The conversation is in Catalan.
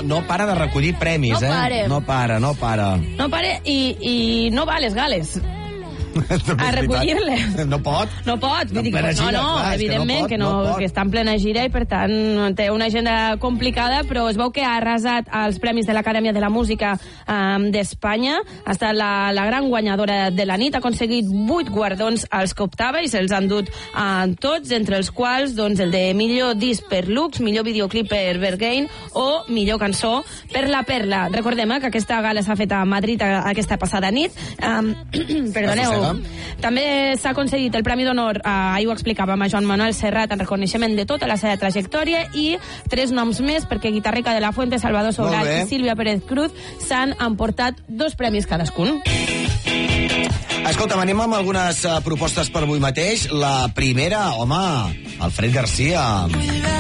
no para de recollir premis, No pare. No para. No pare i no va a les gales a recollir-les. No pot? No pot, vull dir que plena gira, clar, evidentment que no pot, que està en plena gira i per tant té una agenda complicada, però es veu que ha arrasat els premis de l'Acadèmia de la Música d'Espanya, ha estat la gran guanyadora de la nit, ha aconseguit 8 guardons als que optava i se'ls han dut tots, entre els quals doncs, el de millor disc per Lux, millor videoclip per Berghain o millor cançó per La Perla. Recordem que aquesta gala s'ha fet a Madrid aquesta passada nit. Perdoneu. També s'ha aconseguit el Premi d'Honor, ahir ho explicàvem, a Joan Manuel Serrat en reconeixement de tota la seva trajectòria i 3 noms més perquè Guitarrica de la Fuente, Salvador Sobral i Sílvia Pérez Cruz s'han emportat 2 premis cadascun. Escolta, anem amb algunes propostes per avui mateix. La primera, home, Alfred Garcia.